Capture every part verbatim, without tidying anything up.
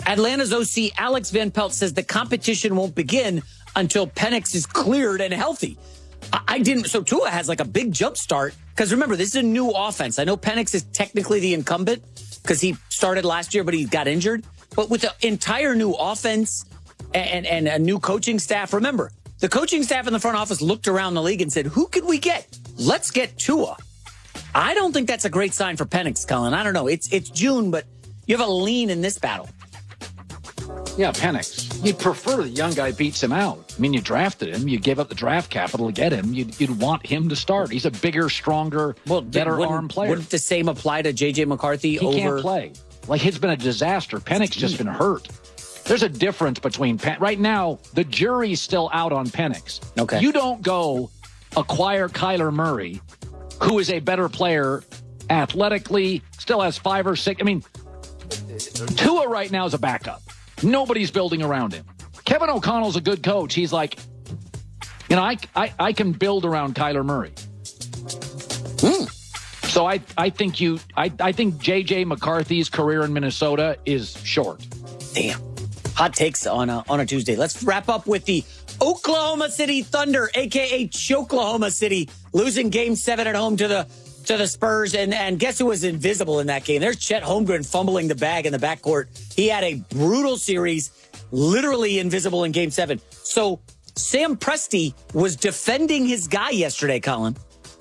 Atlanta's O C Alex Van Pelt says the competition won't begin until Penix is cleared and healthy. I, I didn't. So Tua has like a big jump start because remember, this is a new offense. I know Penix is technically the incumbent because he started last year, but he got injured. But with the entire new offense and, and a new coaching staff, remember, the coaching staff in the front office looked around the league and said, who could we get? Let's get Tua. I don't think that's a great sign for Penix, Colin. I don't know. It's it's June, but you have a lean in this battle. Yeah, Penix. You'd prefer the young guy beats him out. I mean, you drafted him. You gave up the draft capital to get him. You'd, you'd want him to start. He's a bigger, stronger, well, better arm player. Wouldn't the same apply to J J. McCarthy? He over... can't play. Like, it's been a disaster. Penix just been hurt. There's a difference between Pen- right now. The jury's still out on Penix. Okay, you don't go acquire Kyler Murray, who is a better player athletically, still has five or six. I mean, Tua right now is a backup. Nobody's building around him. Kevin O'Connell's a good coach. He's like, you know, I I, I can build around Kyler Murray. Mm. So I I think you I I think J J. McCarthy's career in Minnesota is short. Damn. Hot takes on a, on a Tuesday. Let's wrap up with the Oklahoma City Thunder, a k a. Choklahoma City, losing game seven at home to the to the Spurs. And, and guess who was invisible in that game? There's Chet Holmgren fumbling the bag in the backcourt. He had a brutal series, literally invisible in game seven. So Sam Presti was defending his guy yesterday, Colin.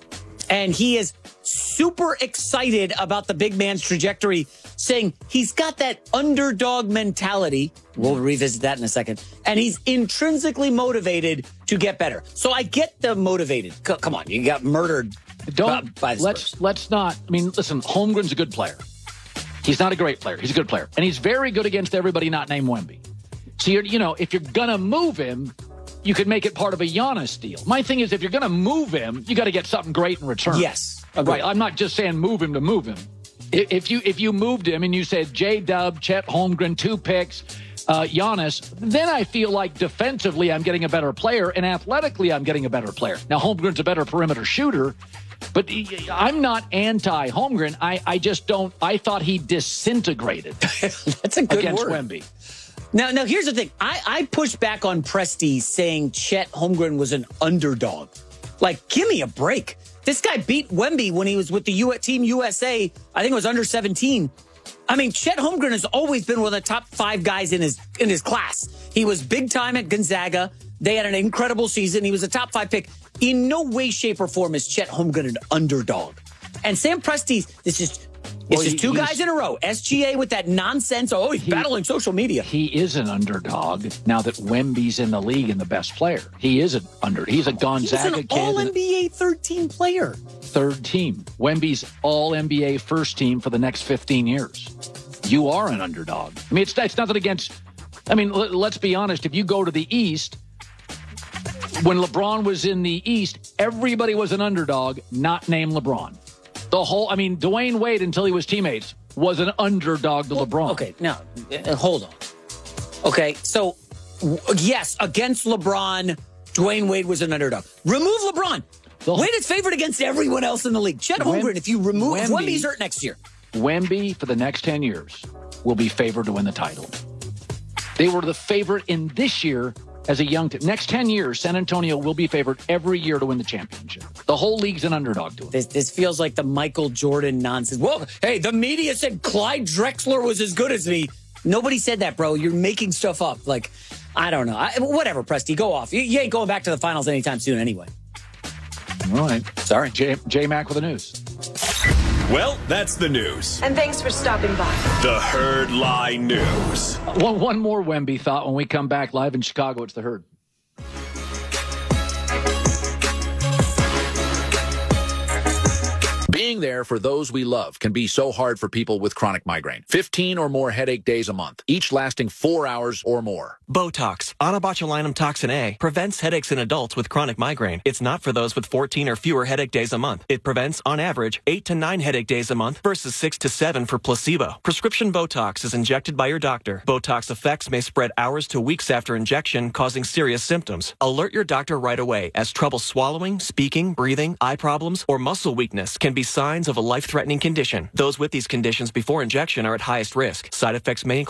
And he is super excited about the big man's trajectory, saying he's got that underdog mentality. We'll revisit that in a second. And he's intrinsically motivated to get better. So I get the motivated. C- come on, you got murdered. Don't by the let's Spurs. let's not. I mean, listen. Holmgren's a good player. He's not a great player. He's a good player, and he's very good against everybody not named Wemby. So you're, you know, if you're gonna move him, you could make it part of a Giannis deal. My thing is, if you're gonna move him, you got to get something great in return. Yes, agreed. Right. I'm not just saying move him to move him. If you if you moved him and you said J Dub, Chet Holmgren, two picks, uh, Giannis, then I feel like defensively I'm getting a better player, and athletically I'm getting a better player. Now Holmgren's a better perimeter shooter. But I'm not anti-Holmgren. I, I just don't. I thought he disintegrated. That's a good against word. Wemby. Now, now here's the thing. I, I pushed back on Presti saying Chet Holmgren was an underdog. Like, give me a break. This guy beat Wemby when he was with the U- Team U S A. I think it was under seventeen. I mean, Chet Holmgren has always been one of the top five guys in his in his class. He was big time at Gonzaga. They had an incredible season. He was a top five pick. In no way, shape, or form is Chet Holmgren an underdog. And Sam Presti, this is well, it's just two he, guys in a row. S G A with that nonsense. Oh, he's he, battling social media. He is an underdog now that Wemby's in the league and the best player. He is an under. He's a Gonzaga he's an kid. All N B A third team player. Third team. Wemby's All N B A first team for the next fifteen years. You are an underdog. I mean, it's, it's nothing against. I mean, l- let's be honest. If you go to the East. When LeBron was in the East, everybody was an underdog, not named LeBron. The whole, I mean, Dwayne Wade, until he was teammates, was an underdog to well, LeBron. Okay, now, uh, hold on. Okay, so, w- yes, against LeBron, Dwayne Wade was an underdog. Remove LeBron. The, Wade is favored against everyone else in the league. Chet Holmgren, Wem- if you remove, Wemby, Wemby's hurt next year. Wemby, for the next ten years, will be favored to win the title. They were the favorite in this year. As a young team. Next ten years, San Antonio will be favored every year to win the championship. The whole league's an underdog to it. This, this feels like the Michael Jordan nonsense. Well, hey, the media said Clyde Drexler was as good as me. Nobody said that, bro. You're making stuff up. Like, I don't know. I, whatever, Presti, go off. You, you ain't going back to the finals anytime soon anyway. All right. Sorry. J, J Mac with the news. Well, that's the news. And thanks for stopping by. The Herd Lie News. One, one more Wemby thought when we come back live in Chicago. It's the Herd. Being there for those we love can be so hard for people with chronic migraine. fifteen or more headache days a month, each lasting four hours or more. Botox, onabotulinum toxin A, prevents headaches in adults with chronic migraine. It's not for those with fourteen or fewer headache days a month. It prevents, on average, eight to nine headache days a month versus six to seven for placebo. Prescription Botox is injected by your doctor. Botox effects may spread hours to weeks after injection, causing serious symptoms. Alert your doctor right away, as trouble swallowing, speaking, breathing, eye problems, or muscle weakness can be signs of a life-threatening condition. Those with these conditions before injection are at highest risk. Side effects may include